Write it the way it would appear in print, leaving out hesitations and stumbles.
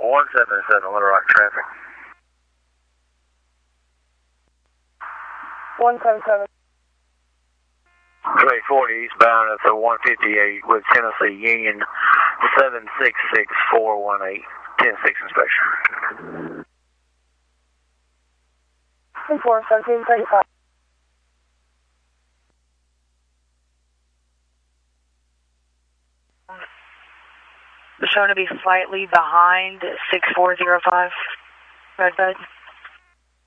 177 Little Rock traffic. 177. 340 eastbound at the 158 with Tennessee Union 766418. 10-6 inspection. 1735. Shown to be slightly behind 6405. Red Bud.